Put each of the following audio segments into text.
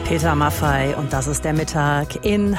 Peter Maffay und das ist der Mittag in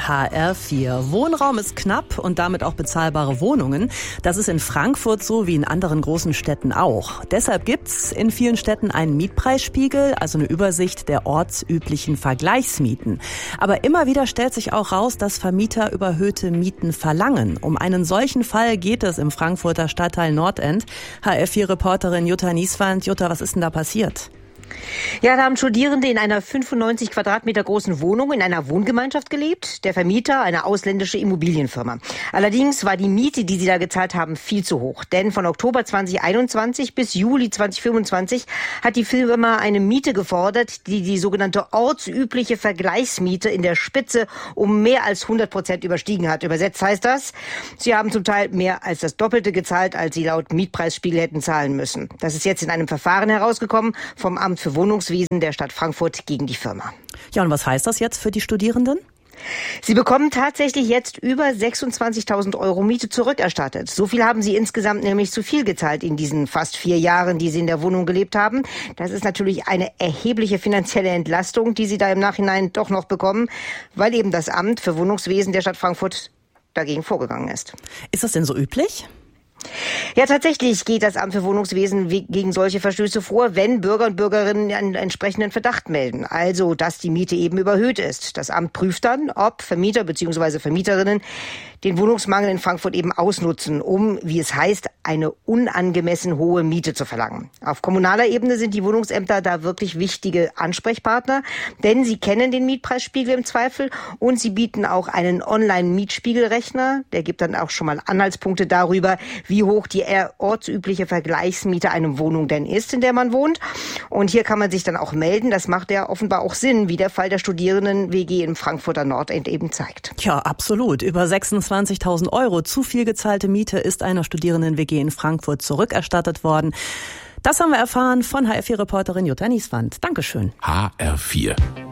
HR4. Wohnraum ist knapp und damit auch bezahlbare Wohnungen. Das ist in Frankfurt so wie in anderen großen Städten auch. Deshalb gibt's in vielen Städten einen Mietpreisspiegel, also eine Übersicht der ortsüblichen Vergleichsmieten. Aber immer wieder stellt sich auch raus, dass Vermieter überhöhte Mieten verlangen. Um einen solchen Fall geht es im Frankfurter Stadtteil Nordend. HR4-Reporterin Jutta Nieswand. Jutta, was ist denn da passiert? Ja, da haben Studierende in einer 95 Quadratmeter großen Wohnung in einer Wohngemeinschaft gelebt. Der Vermieter, eine ausländische Immobilienfirma. Allerdings war die Miete, die sie da gezahlt haben, viel zu hoch. Denn von Oktober 2021 bis Juli 2025 hat die Firma eine Miete gefordert, die die sogenannte ortsübliche Vergleichsmiete in der Spitze um mehr als 100% überstiegen hat. Übersetzt heißt das, sie haben zum Teil mehr als das Doppelte gezahlt, als sie laut Mietpreisspiegel hätten zahlen müssen. Das ist jetzt in einem Verfahren herausgekommen vom Amt für Wohnungswesen der Stadt Frankfurt gegen die Firma. Ja, und was heißt das jetzt für die Studierenden? Sie bekommen tatsächlich jetzt über 26.000 Euro Miete zurückerstattet. So viel haben sie insgesamt nämlich zu viel gezahlt in diesen fast 4 Jahren, die sie in der Wohnung gelebt haben. Das ist natürlich eine erhebliche finanzielle Entlastung, die sie da im Nachhinein doch noch bekommen, weil eben das Amt für Wohnungswesen der Stadt Frankfurt dagegen vorgegangen ist. Ist das denn so üblich? Ja, tatsächlich geht das Amt für Wohnungswesen gegen solche Verstöße vor, wenn Bürger und Bürgerinnen einen entsprechenden Verdacht melden. Also, dass die Miete eben überhöht ist. Das Amt prüft dann, ob Vermieter bzw. Vermieterinnen den Wohnungsmangel in Frankfurt eben ausnutzen, um, wie es heißt, eine unangemessen hohe Miete zu verlangen. Auf kommunaler Ebene sind die Wohnungsämter da wirklich wichtige Ansprechpartner, denn sie kennen den Mietpreisspiegel im Zweifel und sie bieten auch einen Online-Mietspiegelrechner. Der gibt dann auch schon mal Anhaltspunkte darüber, wie hoch die ortsübliche Vergleichsmiete einer Wohnung denn ist, in der man wohnt. Und hier kann man sich dann auch melden. Das macht ja offenbar auch Sinn, wie der Fall der Studierenden-WG im Frankfurter Nordend eben zeigt. Ja, absolut. Über 26.000 Euro zu viel gezahlte Miete ist einer Studierenden-WG in Frankfurt zurückerstattet worden. Das haben wir erfahren von HR4-Reporterin Jutta Nieswand. Dankeschön. HR4.